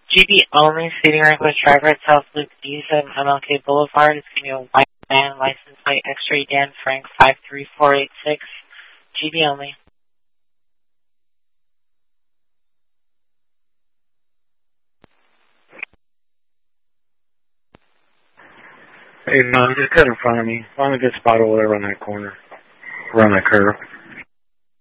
GB only, speeding request driver at South Loop East of MLK Boulevard. It's going to be a white van, license plate X-ray Dan Frank 53486. GB only. Hey, no, just cut in front of me. Find a good spot over there around that corner. Around that curve.